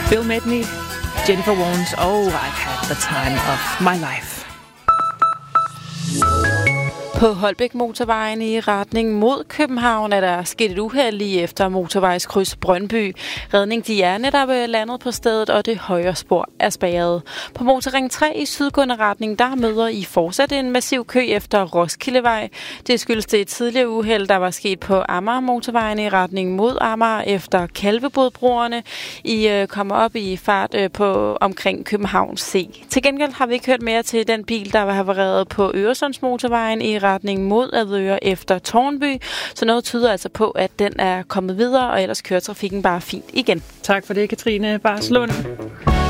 Bill Medley, Jennifer Warnes og I've Had the Time of My Life. På Holbæk Motorvejen i retning mod København er der sket et uheld lige efter motorvejskryds Brøndby. Redning de er netop landet på stedet, og det højre spor er spærret. På Motorring 3 i sydgående retning, der møder I fortsat en massiv kø efter Roskildevej. Det skyldes det tidligere uheld, der var sket på Amager Motorvejen i retning mod Amager efter Kalvebodbroerne. I kommer op i fart på omkring København C. Til gengæld har vi ikke hørt mere til den bil, der var havareret på Øresundsmotorvejen i retning mod Avedøre efter Tårnby. Så noget tyder altså på, at den er kommet videre, og ellers kører trafikken bare fint igen. Tak for det, Katrine Barslund.